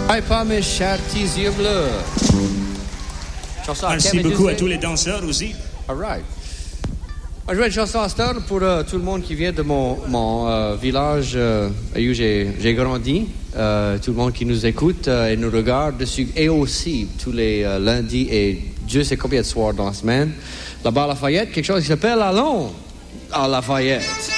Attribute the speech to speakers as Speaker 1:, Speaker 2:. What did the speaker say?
Speaker 1: Hey, pas mes chers petits yeux bleus.
Speaker 2: Merci beaucoup à tous les danseurs aussi.
Speaker 1: All right. Je vais une chanson à Star pour tout le monde qui vient de mon village où j'ai grandi. Tout le monde qui nous écoute et nous regarde dessus. Et aussi tous les lundis et Dieu sait combien de soirs dans la semaine. Là-bas à Lafayette, quelque chose qui s'appelle Allons à Lafayette.